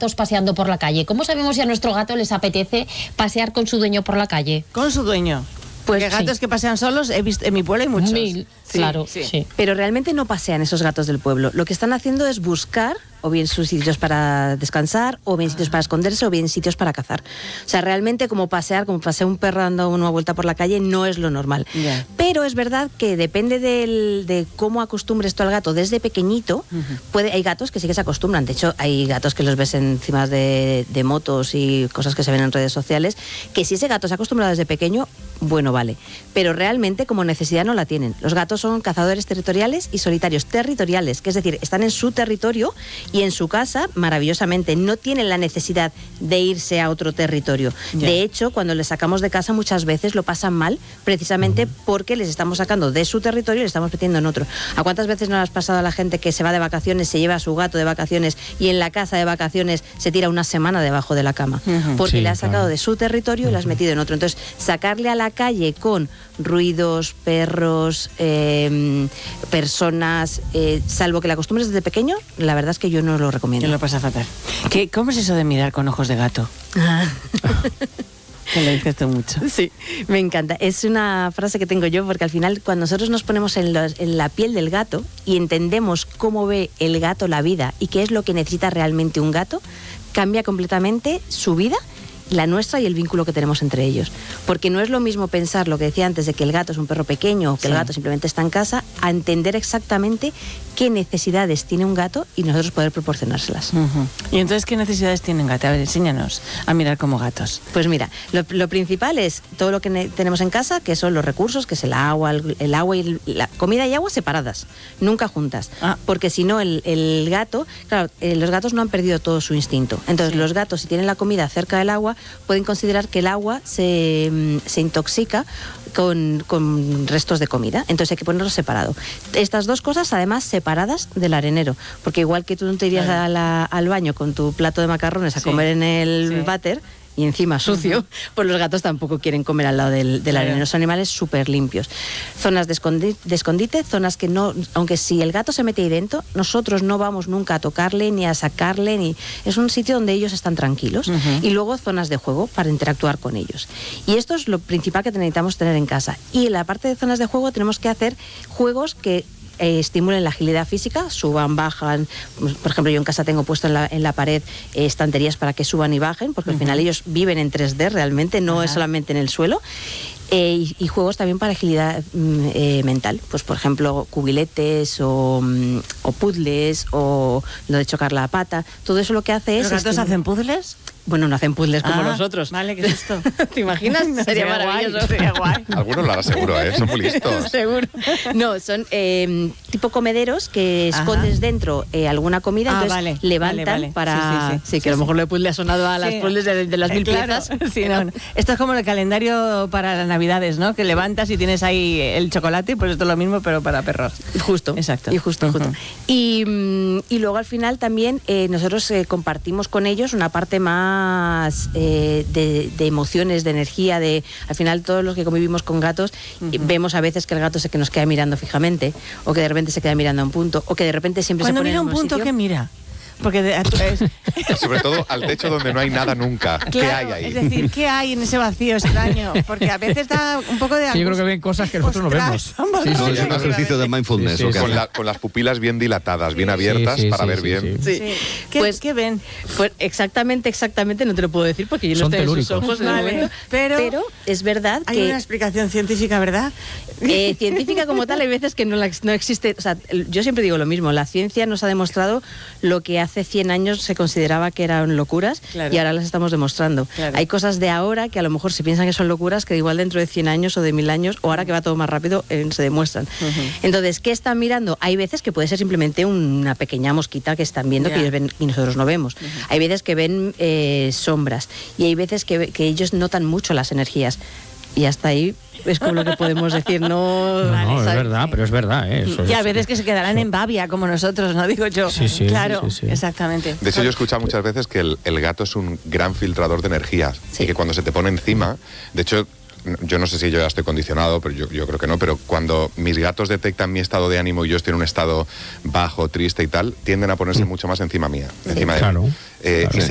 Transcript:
gatos paseando por la calle. ¿Cómo sabemos si a nuestro gato les apetece pasear con su dueño por la calle? Con su dueño. Pues porque gatos que pasean solos, he visto en mi pueblo hay muchos. Claro. Pero realmente no pasean esos gatos del pueblo. Lo que están haciendo es buscar o bien sus sitios para descansar, o bien sitios para esconderse, o bien sitios para cazar. O sea, realmente como pasea un perro dando una vuelta por la calle no es lo normal. Pero es verdad que depende de cómo acostumbres tú al gato desde pequeñito. Hay gatos que sí que se acostumbran. De hecho, hay gatos que los ves encima de motos y cosas que se ven en redes sociales, que si ese gato se ha acostumbrado desde pequeño, bueno, vale. Pero realmente como necesidad no la tienen. Los gatos son cazadores territoriales y solitarios territoriales, que es decir, están en su territorio y en su casa, maravillosamente, no tienen la necesidad de irse a otro territorio. De hecho, cuando les sacamos de casa muchas veces lo pasan mal, precisamente porque les estamos sacando de su territorio y les estamos metiendo en otro. ¿A cuántas veces no le has pasado a la gente que se va de vacaciones, se lleva a su gato de vacaciones y en la casa de vacaciones se tira una semana debajo de la cama? Porque le has sacado de su territorio y le has metido en otro. Entonces, sacarle a la calle con ruidos, perros, personas, salvo que la acostumbres desde pequeño, la verdad es que yo no lo recomiendo. Yo lo pasa fatal. ¿Cómo es eso de mirar con ojos de gato? Que lo dices tú mucho. Sí, me encanta. Es una frase que tengo yo porque al final cuando nosotros nos ponemos en la piel del gato y entendemos cómo ve el gato la vida y qué es lo que necesita realmente un gato, cambia completamente su vida, la nuestra y el vínculo que tenemos entre ellos. Porque no es lo mismo pensar lo que decía antes de que el gato es un perro pequeño o que el gato simplemente está en casa, a entender exactamente qué necesidades tiene un gato y nosotros poder proporcionárselas. ¿Y entonces qué necesidades tiene un gato? A ver, enséñanos a mirar como gatos. Pues mira, lo principal es todo lo que tenemos en casa, que son los recursos, que es el agua y la comida y agua separadas, nunca juntas. Porque si no, el gato, claro, los gatos no han perdido todo su instinto. Entonces los gatos, si tienen la comida cerca del agua, pueden considerar que el agua se intoxica con restos de comida. Entonces hay que ponerlo separado. Estas dos cosas, además, separadas del arenero. Porque igual que tú no te irías al baño con tu plato de macarrones a comer en el váter, y encima sucio, pues los gatos tampoco quieren comer al lado del arenero. Son animales súper limpios. Zonas de escondite, zonas que no, aunque si el gato se mete ahí dentro, nosotros no vamos nunca a tocarle ni a sacarle, es un sitio donde ellos están tranquilos. Y luego zonas de juego para interactuar con ellos. Y esto es lo principal que necesitamos tener en casa. Y en la parte de zonas de juego tenemos que hacer juegos que estimulen la agilidad física, suban, bajan. Por ejemplo, yo en casa tengo puesto en la pared estanterías para que suban y bajen, porque al final ellos viven en 3D realmente, no es solamente en el suelo. Y juegos también para agilidad mental, pues por ejemplo cubiletes o puzzles o lo de chocar la pata. Todo eso lo que hace es... ¿Los gatos hacen puzzles? Bueno, no hacen puzzles como nosotros. Vale, ¿qué es esto? ¿Te imaginas? Sería maravilloso. Sería guay. Algunos lo harán seguro, son muy listos. Seguro. No, son tipo comederos que escondes dentro alguna comida, entonces levantan para... Sí, que a lo mejor le ha sonado a las puzzles de las 1000 piezas. Sí, no. Esto es como el calendario para las Navidades, ¿no? Que levantas y tienes ahí el chocolate, pues esto es lo mismo, pero para perros. Justo. Exacto. Y justo. Y luego al final también nosotros compartimos con ellos una parte más de emociones, de energía, al final todos los que convivimos con gatos vemos a veces que el gato se que nos queda mirando fijamente, o que de repente se queda mirando a un punto, o que de repente siempre se pone en un punto. ¿Cuándo mira un punto, qué mira? Porque sobre todo al techo donde no hay nada nunca. Claro, ¿qué hay ahí? Es decir, ¿qué hay en ese vacío extraño? Porque a veces da un poco de... Sí, yo creo que ven cosas que nosotros no vemos. Es un ejercicio de mindfulness. Con las pupilas bien dilatadas, bien abiertas para ver bien. ¿Qué ven? Pues exactamente no te lo puedo decir porque yo no estoy en sus ojos en el momento. Pero es verdad que... Hay una explicación científica, ¿verdad? Científica como tal, hay veces que no existe. O sea, yo siempre digo lo mismo. La ciencia nos ha demostrado lo que hace 100 años se consideraba que eran locuras y ahora las estamos demostrando. Hay cosas de ahora que a lo mejor se piensan que son locuras que igual dentro de 100 años o de 1000 años o ahora que va todo más rápido se demuestran. Entonces, ¿qué están mirando? Hay veces que puede ser simplemente una pequeña mosquita que están viendo que ellos ven y nosotros no vemos. Hay veces que ven sombras y hay veces que ellos notan mucho las energías. Y hasta ahí es como lo que podemos decir, no... No, es verdad, pero es verdad. Y a veces que se quedarán en babia, como nosotros, ¿no? Digo yo. Sí, claro, exactamente. De hecho, yo he escuchado muchas veces que el gato es un gran filtrador de energías y que cuando se te pone encima... De hecho, yo no sé si yo ya estoy condicionado, pero yo creo que no, pero cuando mis gatos detectan mi estado de ánimo y yo estoy en un estado bajo, triste y tal, tienden a ponerse mucho más encima mía, encima de mí. Y